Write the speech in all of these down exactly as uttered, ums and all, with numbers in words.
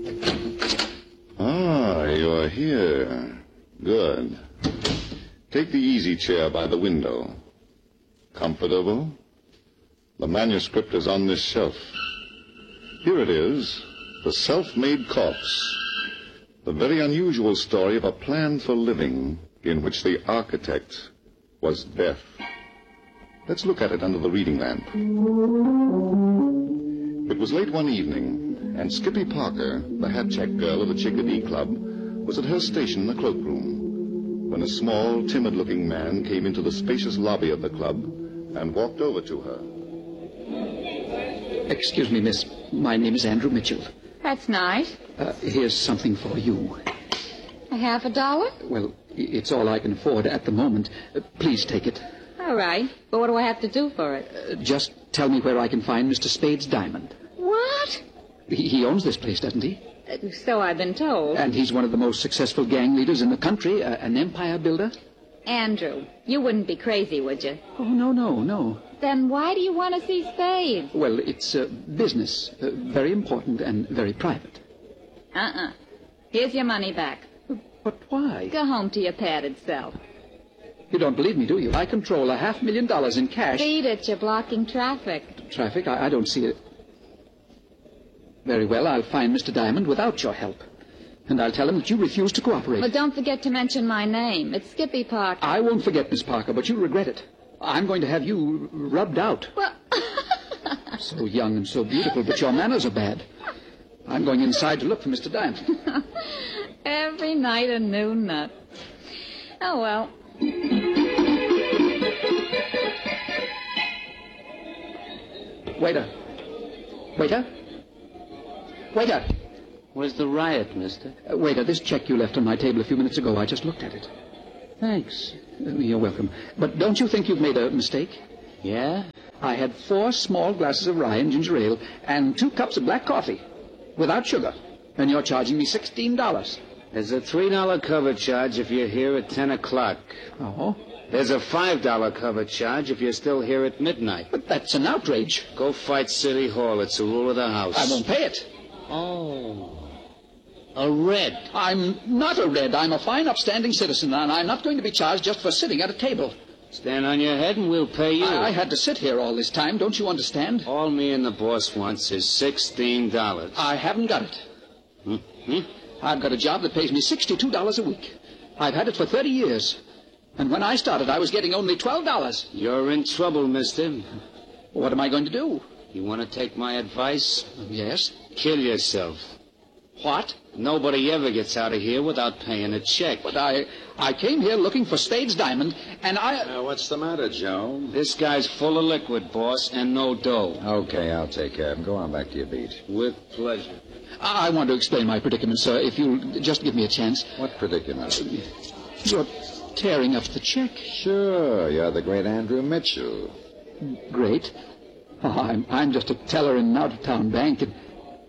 Ah, you're here. Good. Take the easy chair by the window. Comfortable? The manuscript is on this shelf. Here it is, The Self-Made Corpse. The very unusual story of a plan for living in which the architect was death. Let's look at it under the reading lamp. It was late one evening, and Skippy Parker, the hat-check girl of the Chickadee Club, was at her station in the cloakroom when a small, timid-looking man came into the spacious lobby of the club and walked over to her. Excuse me, miss. My name is Andrew Mitchell. That's nice. Uh, here's something for you. A half a dollar? Well, it's all I can afford at the moment. Uh, please take it. All right. But what do I have to do for it? Uh, just tell me where I can find Mister Spade's diamond. What? He, he owns this place, doesn't he? Uh, so I've been told. And he's one of the most successful gang leaders in the country, uh, an empire builder. Andrew, you wouldn't be crazy, would you? Oh, no, no, no. Then why do you want to see Spade? Well, it's uh, business. Uh, very important and very private. Uh-uh. Here's your money back. But why? Go home to your padded self. You don't believe me, do you? I control a half million dollars in cash. Beat it, you're blocking traffic. Traffic? I, I don't see it. Very well, I'll find Mister Diamond without your help. And I'll tell him that you refuse to cooperate. Well, don't forget to mention my name. It's Skippy Parker. I won't forget, Miss Parker, but you'll regret it. I'm going to have you rubbed out. Well... So young and so beautiful, but your manners are bad. I'm going inside to look for Mister Diamond. Every night a new nut. Oh, well. Waiter. Waiter. Waiter. Where's the riot, mister? Uh, waiter, this check you left on my table a few minutes ago, I just looked at it. Thanks. Uh, you're welcome. But don't you think you've made a mistake? Yeah? I had four small glasses of rye and ginger ale and two cups of black coffee without sugar. And you're charging me sixteen dollars. There's a three dollar cover charge if you're here at ten o'clock. Oh? There's a five dollar cover charge if you're still here at midnight. But that's an outrage. Go fight City Hall. It's the rule of the house. I won't pay it. Oh. A red. I'm not a red. I'm a fine, upstanding citizen, and I'm not going to be charged just for sitting at a table. Stand on your head and we'll pay you. I, I had to sit here all this time. Don't you understand? All me and the boss wants is sixteen dollars. I haven't got it. Hmm? I've got a job that pays me sixty-two dollars a week. I've had it for thirty years. And when I started, I was getting only twelve dollars. You're in trouble, mister. What am I going to do? You want to take my advice? Yes. Kill yourself. What? Nobody ever gets out of here without paying a check. But I I came here looking for Spade's diamond, and I... Uh, what's the matter, Joe? This guy's full of liquid, boss, and no dough. Okay, I'll take care of him. Go on back to your beat. With pleasure. I want to explain my predicament, sir, if you'll just give me a chance. What predicament? You're tearing up the check. Sure, you're the great Andrew Mitchell. Great. Oh, I'm, I'm just a teller in an out-of-town bank, and...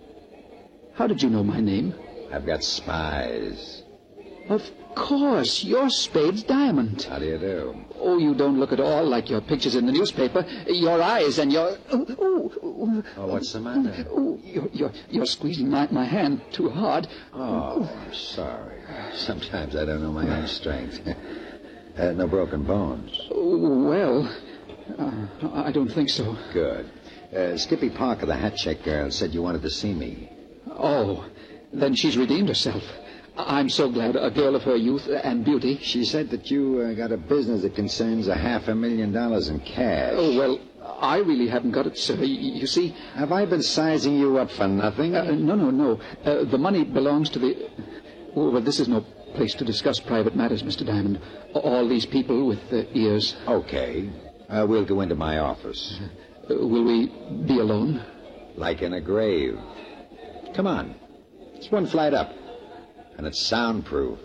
How did you know my name? I've got spies. Of course, you're Spade's Diamond. How do you do? Oh, you don't look at all like your pictures in the newspaper. Your eyes and your... Oh, oh, oh, Oh, what's the matter? oh you're, you're, you're squeezing my, my hand too hard. Oh, I'm sorry. Sometimes I don't know my own strength. uh, no broken bones. Oh, well, uh, I don't think so. Good. Uh, Skippy Parker, the hat check girl, said you wanted to see me. Oh, then she's redeemed herself. I'm so glad, a girl of her youth and beauty. She said that you uh, got a business that concerns a half a million dollars in cash. Oh, well, I really haven't got it, sir. Y- you see... Have I been sizing you up for nothing? Uh, no, no, no. Uh, the money belongs to the... Oh, well, this is no place to discuss private matters, Mister Diamond. All these people with uh, ears. Okay. Uh, we'll go into my office. Uh, will we be alone? Like in a grave. Come on. It's one flight up. And it's soundproof.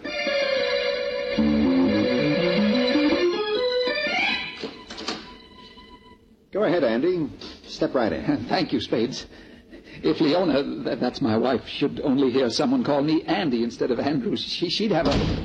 Go ahead, Andy. Step right in. Thank you, Spades. If Leona, th- that's my wife, should only hear someone call me Andy instead of Andrews, she- she'd have a...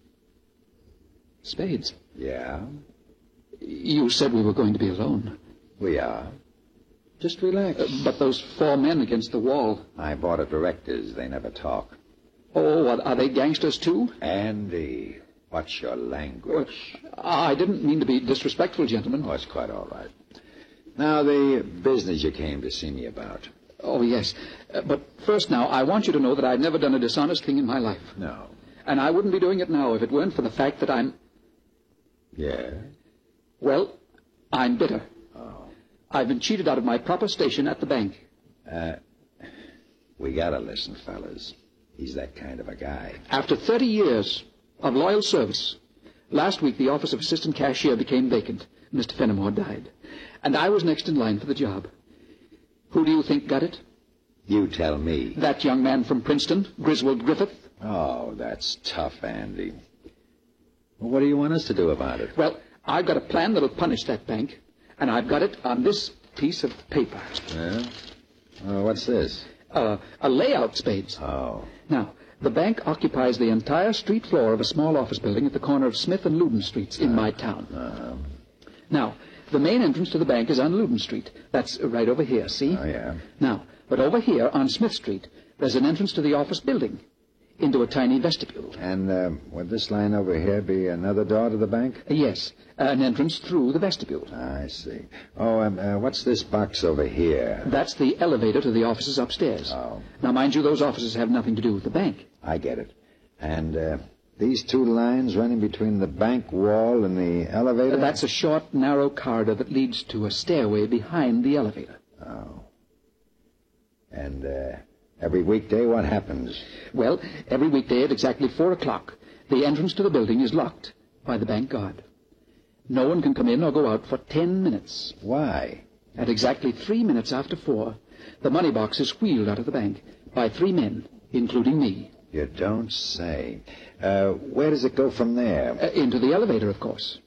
Spades, Yeah? you said we were going to be alone. We are. Just relax. Uh, but those four men against the wall. My board of directors, they never talk. Oh, are, are they gangsters, too? Andy, what's your language? Well, I didn't mean to be disrespectful, gentlemen. Oh, it's quite all right. Now, the business you came to see me about. Oh, yes. Uh, but first now, I want you to know that I've never done a dishonest thing in my life. No. And I wouldn't be doing it now if it weren't for the fact that I'm... Yeah? Well, I'm bitter. Oh. I've been cheated out of my proper station at the bank. Uh, we gotta listen, fellas. He's that kind of a guy. After thirty years of loyal service, last week the office of assistant cashier became vacant. Mister Fenimore died. And I was next in line for the job. Who do you think got it? You tell me. That young man from Princeton, Griswold Griffith. Oh, that's tough, Andy. Well, what do you want us to do about it? Well, I've got a plan that'll punish that bank, and I've got it on this piece of paper. Yeah? Oh, what's this? Uh, a layout, Spades. Oh. Now, the bank occupies the entire street floor of a small office building at the corner of Smith and Loudon Streets in uh, my town. Uh, now, the main entrance to the bank is on Loudon Street. That's right over here, see? Oh, yeah. Now, but over here on Smith Street, there's an entrance to the office building, into a tiny vestibule. And uh, would this line over here be another door to the bank? Uh, yes, uh, an entrance through the vestibule. I see. Oh, um, uh, what's this box over here? That's the elevator to the offices upstairs. Oh. Now, mind you, those offices have nothing to do with the bank. I get it. And uh, these two lines running between the bank wall and the elevator? Uh, that's a short, narrow corridor that leads to a stairway behind the elevator. Oh. And uh, every weekday, what happens? Well, every weekday at exactly four o'clock, the entrance to the building is locked by the bank guard. No one can come in or go out for ten minutes. Why? At exactly three minutes after four, the money box is wheeled out of the bank by three men, including me. You don't say. Uh, where does it go from there? Uh, into the elevator, of course.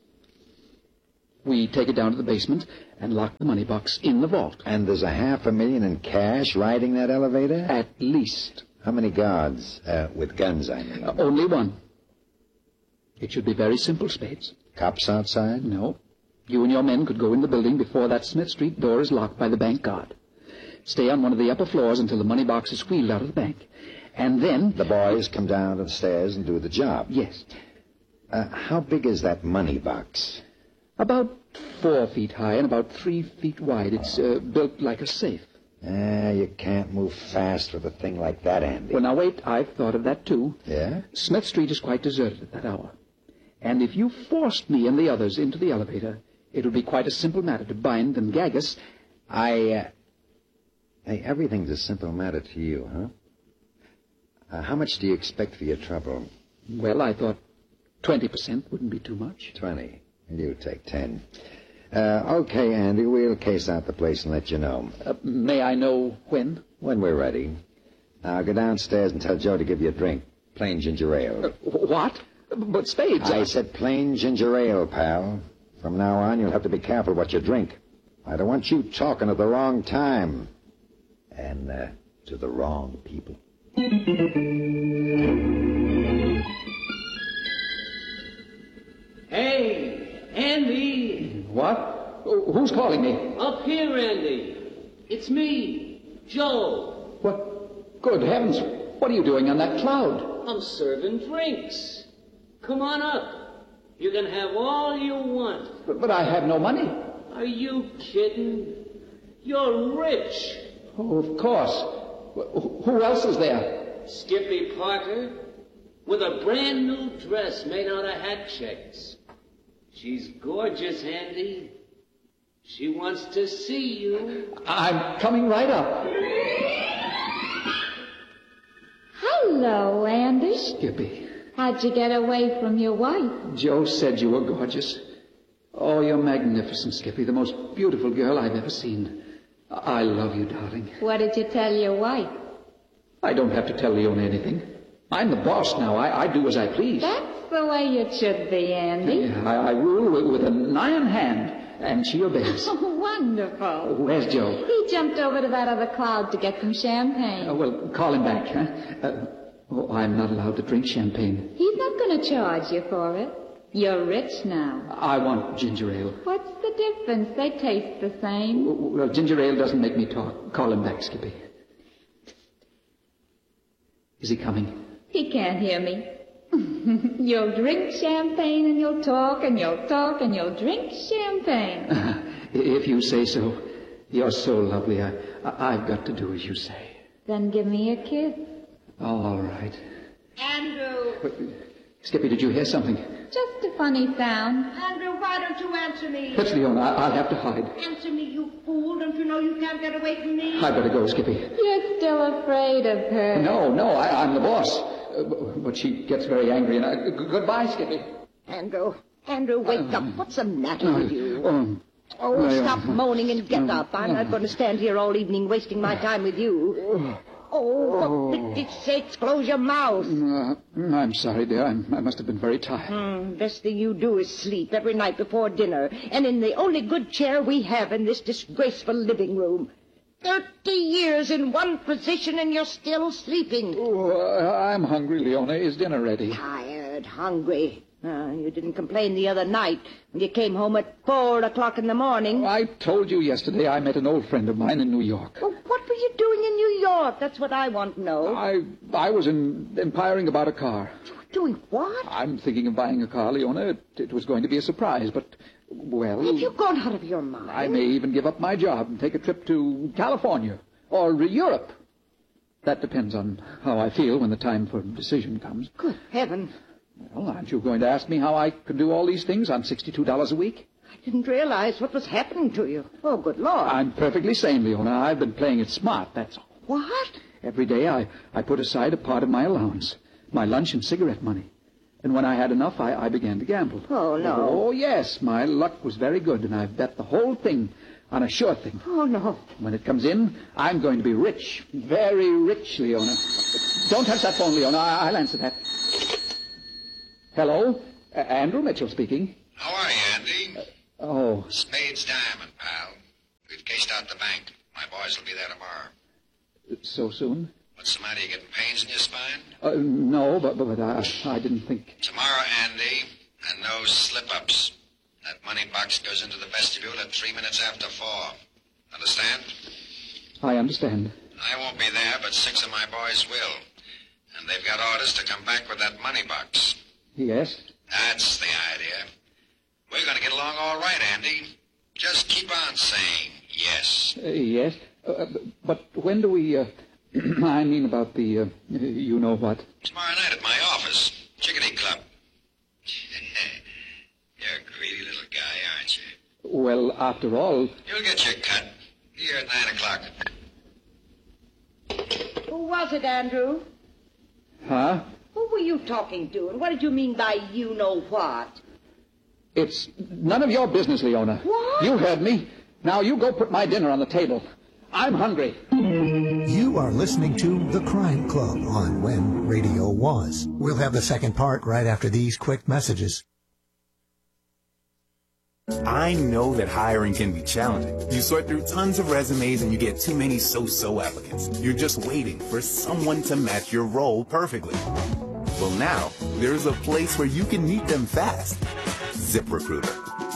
We take it down to the basement and lock the money box in the vault. And there's a half a million in cash riding that elevator? At least. How many guards? Uh, with guns, I mean. Uh, only one. It should be very simple, Spades. Cops outside? No. You and your men could go in the building before that Smith Street door is locked by the bank guard. Stay on one of the upper floors until the money box is wheeled out of the bank. And then... The boys come down to the stairs and do the job. Yes. Uh, how big is that money box? About four feet high and about three feet wide. It's uh, built like a safe. Ah, you can't move fast with a thing like that, Andy. Well, now, wait. I've thought of that, too. Yeah? Smith Street is quite deserted at that hour. And if you forced me and the others into the elevator, it would be quite a simple matter to bind and gag us. I, uh... Hey, everything's a simple matter to you, huh? Uh, how much do you expect for your trouble? Well, I thought twenty percent wouldn't be too much. Twenty. You take ten. Uh, okay, Andy, we'll case out the place and let you know. Uh, may I know when? When we're ready. Now, go downstairs and tell Joe to give you a drink. Plain ginger ale. Uh, what? But Spades... I said plain ginger ale, pal. From now on, you'll have to be careful what you drink. I don't want you talking at the wrong time. And uh, to the wrong people. Hey, Andy. What? Who's calling me? Up here, Andy. It's me, Joe. What? Good heavens. What are you doing on that cloud? I'm serving drinks. Come on up. You can have all you want. But, but I have no money. Are you kidding? You're rich. Oh, of course. Who else is there? Skippy Parker, with a brand new dress made out of hat checks. She's gorgeous, Andy. She wants to see you. I'm coming right up. Hello, Andy. Skippy. How'd you get away from your wife? Joe said you were gorgeous. Oh, you're magnificent, Skippy. The most beautiful girl I've ever seen. I love you, darling. What did you tell your wife? I don't have to tell Leona anything. I'm the boss now. I, I do as I please. That's the way it should be, Andy. Yeah, I, I rule with, with an iron hand, and she obeys. Oh, wonderful. Where's Joe? He jumped over to that other cloud to get some champagne. Uh, well, call him back, huh? Uh, oh, I'm not allowed to drink champagne. He's not going to charge you for it. You're rich now. I want ginger ale. What's the difference? They taste the same. Well, ginger ale doesn't make me talk. Call him back, Skippy. Is he coming? He can't hear me. You'll drink champagne and you'll talk and you'll talk and you'll drink champagne. If you say so. You're so lovely. I, I, I've got to do as you say. Then give me a kiss. All right. Andrew! Wait, Skippy, did you hear something? Just a funny sound. Andrew, why don't you answer me? That's Leona. I, I'll have to hide. Answer me, you fool. Don't you know you can't get away from me? I'd better go, Skippy. You're still afraid of her. No, no, I, I'm the boss. Uh, but she gets very angry. And I, g- goodbye, Skippy. Andrew, Andrew, wake Uh, up. What's the matter Uh, with you? um, Oh, I, uh, stop moaning and get up. I'm not going to stand here all evening wasting my time with you. Oh, for pity's sakes, close your mouth. Uh, I'm sorry, dear. I'm, I must have been very tired. Hmm, best thing you do is sleep every night before dinner, and in the only good chair we have in this disgraceful living room. Thirty years in one position, and you're still sleeping. Oh, uh, I'm hungry, Leona. Is dinner ready? Tired, hungry. Uh, you didn't complain the other night when you came home at four o'clock in the morning. I told you yesterday I met an old friend of mine in New York. Well, what were you doing in New York? That's what I want to know. I I was in, inquiring about a car. Doing what? I'm thinking of buying a car, Leona. It, it was going to be a surprise, but, well... Have you gone out of your mind? I may even give up my job and take a trip to California or Europe. That depends on how I feel when the time for decision comes. Good heaven. Well, aren't you going to ask me how I can do all these things on sixty-two dollars a week? I didn't realize what was happening to you. Oh, good Lord. I'm perfectly sane, Leona. I've been playing it smart, that's all. What? Every day I, I put aside a part of my allowance, my lunch and cigarette money. And when I had enough, I, I began to gamble. Oh, no. Oh, yes. My luck was very good, and I've bet the whole thing on a sure thing. Oh, no. When it comes in, I'm going to be rich. Very rich, Leona. Don't touch that phone, Leona. I, I'll answer that. Hello? Uh, Andrew Mitchell speaking. How are you, Andy? Uh, oh. Spade's Diamond, pal. We've cased out the bank. My boys will be there tomorrow. So soon? What's the matter? You getting pains in your spine? Uh, no, but, but, but I, I didn't think... Tomorrow, Andy, and no slip-ups. That money box goes into the vestibule at three minutes after four. Understand? I understand. I won't be there, but six of my boys will. And they've got orders to come back with that money box. Yes? That's the idea. We're going to get along all right, Andy. Just keep on saying yes. Uh, yes? Uh, but when do we... Uh, I mean about the... Uh, you know what? Tomorrow night at my office. Chickadee Club. You're a greedy little guy, aren't you? Well, after all... You'll get your cut. Here at nine o'clock. Who was it, Andrew? Huh? Who were you talking to, and what did you mean by you know what? It's none of your business, Leona. What? You heard me. Now you go put my dinner on the table. I'm hungry. You are listening to The Crime Club on When Radio Was. We'll have the second part right after these quick messages. I know that hiring can be challenging. You sort through tons of resumes and you get too many so-so applicants. You're just waiting for someone to match your role perfectly. Well, now, there's a place where you can meet them fast. ZipRecruiter.